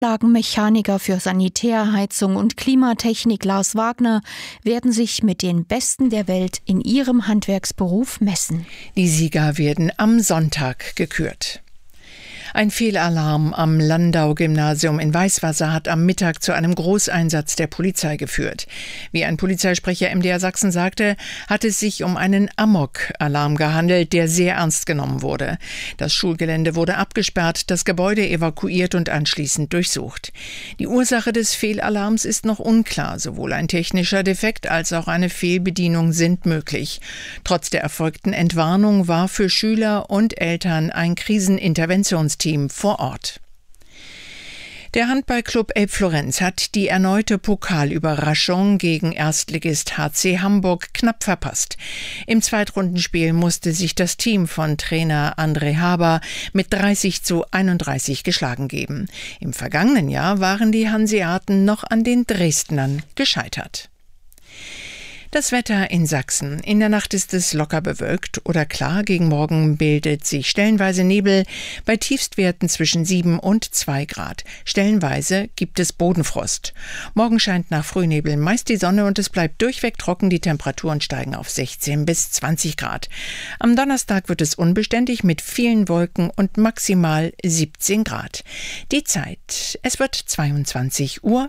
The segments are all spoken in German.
Anlagenmechaniker für Sanitärheizung und Klimatechnik Lars Wagner werden sich mit den Besten der Welt in ihrem Handwerksberuf messen. Die Sieger werden am Sonntag gekürt. Ein Fehlalarm am Landau-Gymnasium in Weißwasser hat am Mittag zu einem Großeinsatz der Polizei geführt. Wie ein Polizeisprecher MDR Sachsen sagte, hat es sich um einen Amok-Alarm gehandelt, der sehr ernst genommen wurde. Das Schulgelände wurde abgesperrt, das Gebäude evakuiert und anschließend durchsucht. Die Ursache des Fehlalarms ist noch unklar. Sowohl ein technischer Defekt als auch eine Fehlbedienung sind möglich. Trotz der erfolgten Entwarnung war für Schüler und Eltern ein Kriseninterventionsteam vor Ort. Der Handballclub Elbflorenz hat die erneute Pokalüberraschung gegen Erstligist HC Hamburg knapp verpasst. Im Zweitrundenspiel musste sich das Team von Trainer André Haber mit 30:31 geschlagen geben. Im vergangenen Jahr waren die Hanseaten noch an den Dresdnern gescheitert. Das Wetter in Sachsen. In der Nacht ist es locker bewölkt oder klar. Gegen Morgen bildet sich stellenweise Nebel bei Tiefstwerten zwischen 7 und 2 Grad. Stellenweise gibt es Bodenfrost. Morgen scheint nach Frühnebel meist die Sonne und es bleibt durchweg trocken. Die Temperaturen steigen auf 16 bis 20 Grad. Am Donnerstag wird es unbeständig mit vielen Wolken und maximal 17 Grad. Die Zeit, es wird 22:03 Uhr.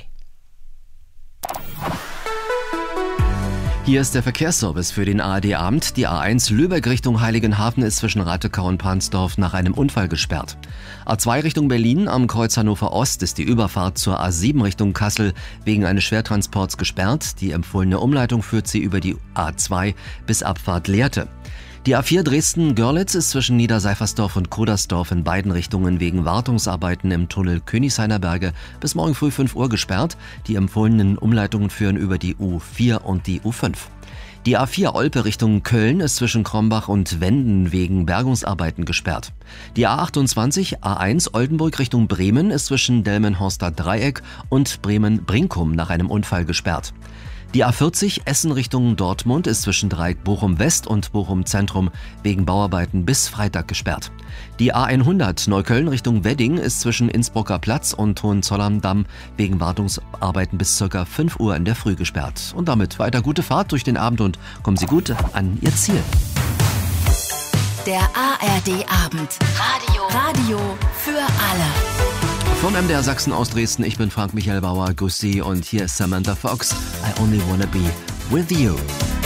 Hier ist der Verkehrsservice für den ARD-Abend. Die A1 Lübeck Richtung Heiligenhafen ist zwischen Ratekau und Pansdorf nach einem Unfall gesperrt. A2 Richtung Berlin am Kreuz Hannover Ost ist die Überfahrt zur A7 Richtung Kassel wegen eines Schwertransports gesperrt. Die empfohlene Umleitung führt sie über die A2 bis Abfahrt Lehrte. Die A4 Dresden-Görlitz ist zwischen Niederseifersdorf und Kodersdorf in beiden Richtungen wegen Wartungsarbeiten im Tunnel Königshainer Berge bis morgen früh 5 Uhr gesperrt. Die empfohlenen Umleitungen führen über die U4 und die U5. Die A4 Olpe Richtung Köln ist zwischen Krombach und Wenden wegen Bergungsarbeiten gesperrt. Die A28 A1 Oldenburg Richtung Bremen ist zwischen Delmenhorster Dreieck und Bremen-Brinkum nach einem Unfall gesperrt. Die A40 Essen Richtung Dortmund ist zwischen Dreieck Bochum West und Bochum Zentrum wegen Bauarbeiten bis Freitag gesperrt. Die A100 Neukölln Richtung Wedding ist zwischen Innsbrucker Platz und Hohenzollern-Damm wegen Wartungsarbeiten bis ca. 5 Uhr in der Früh gesperrt. Und damit weiter gute Fahrt durch den Abend und kommen Sie gut an Ihr Ziel. Der ARD-Abend. Radio für alle. Vom MDR Sachsen aus Dresden, ich bin Frank Michael Bauer, grüß Sie und hier ist Samantha Fox, I Only Wanna Be With You.